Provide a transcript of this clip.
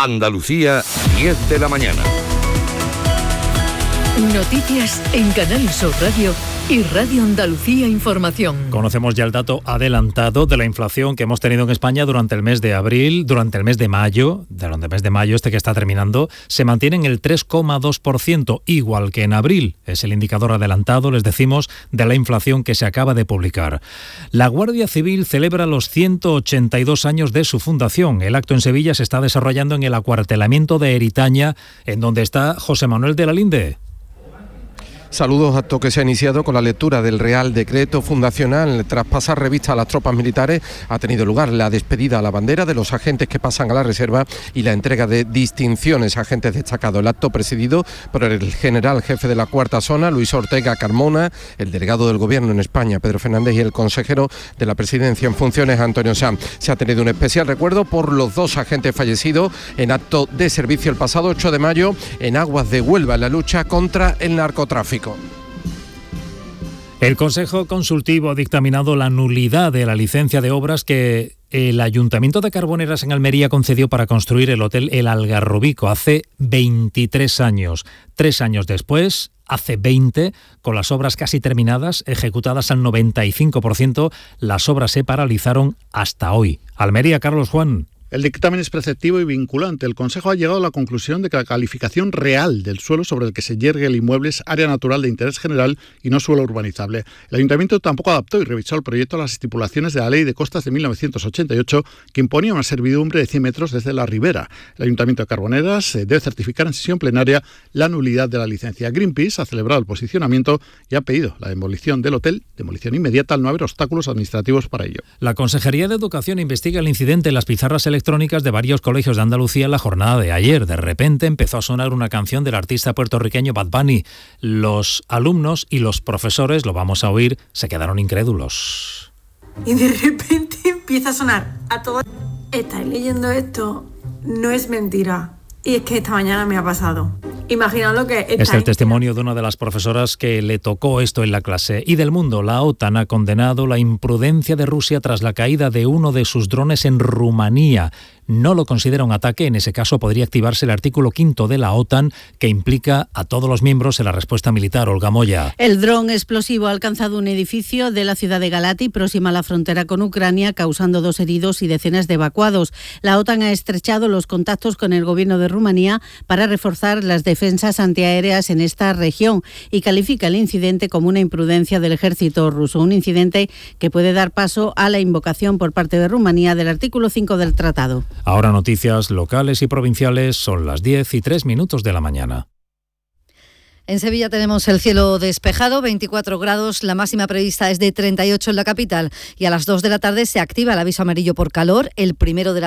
Andalucía, 10 de la mañana. Noticias en Canal Sur Radio y Radio Andalucía Información. Conocemos ya el dato adelantado de la inflación que hemos tenido en España durante el mes de abril, durante el mes de mayo, este que está terminando, se mantiene en el 3,2%, igual que en abril. Es el indicador adelantado, les decimos, de la inflación que se acaba de publicar. La Guardia Civil celebra los 182 años de su fundación. El acto en Sevilla se está desarrollando en el acuartelamiento de Eritaña, en donde está José Manuel de la Linde. Saludos, acto que se ha iniciado con la lectura del Real Decreto Fundacional. Tras pasar revista a las tropas militares, ha tenido lugar la despedida a la bandera de los agentes que pasan a la reserva y la entrega de distinciones a agentes destacados. El acto presidido por el general jefe de la Cuarta Zona, Luis Ortega Carmona, el delegado del Gobierno en España, Pedro Fernández, y el consejero de la Presidencia en funciones, Antonio Sanz. Se ha tenido un especial recuerdo por los dos agentes fallecidos en acto de servicio el pasado 8 de mayo en aguas de Huelva, en la lucha contra el narcotráfico. El Consejo Consultivo ha dictaminado la nulidad de la licencia de obras que el Ayuntamiento de Carboneras en Almería concedió para construir el hotel El Algarrobico hace 23 años. 3 años después, hace 20, con las obras casi terminadas, ejecutadas al 95%, las obras se paralizaron hasta hoy. Almería, Carlos Juan. El dictamen es preceptivo y vinculante. El Consejo ha llegado a la conclusión de que la calificación real del suelo sobre el que se yergue el inmueble es área natural de interés general y no suelo urbanizable. El Ayuntamiento tampoco adaptó y revisó el proyecto a las estipulaciones de la Ley de Costas de 1988, que imponía una servidumbre de 100 metros desde la ribera. El Ayuntamiento de Carboneras debe certificar en sesión plenaria la nulidad de la licencia. Greenpeace ha celebrado el posicionamiento y ha pedido la demolición del hotel, demolición inmediata al no haber obstáculos administrativos para ello. La Consejería de Educación investiga el incidente en las pizarras electrónicas de varios colegios de Andalucía en la jornada de ayer. De repente empezó a sonar una canción del artista puertorriqueño Bad Bunny. Los alumnos y los profesores, lo vamos a oír, se quedaron incrédulos. Y de repente empieza a sonar a todos. Estáis leyendo esto, no es mentira. Y es que esta mañana me ha pasado. Imaginaos lo que es el testimonio de una de las profesoras que le tocó esto en la clase. Y del mundo, la OTAN ha condenado la imprudencia de Rusia tras la caída de uno de sus drones en Rumanía. No lo considera un ataque. En ese caso podría activarse el artículo 5 de la OTAN, que implica a todos los miembros en la respuesta militar. Olga Moya. El dron explosivo ha alcanzado un edificio de la ciudad de Galati, próxima a la frontera con Ucrania, causando 2 heridos y decenas de evacuados. La OTAN ha estrechado los contactos con el gobierno de Rumanía para reforzar las defensas antiaéreas en esta región y califica el incidente como una imprudencia del ejército ruso. Un incidente que puede dar paso a la invocación por parte de Rumanía del artículo 5 del tratado. Ahora noticias locales y provinciales, son las 10:03 de la mañana. En Sevilla tenemos el cielo despejado, 24 grados, la máxima prevista es de 38 en la capital y a las 2 de la tarde se activa el aviso amarillo por calor, el primero de la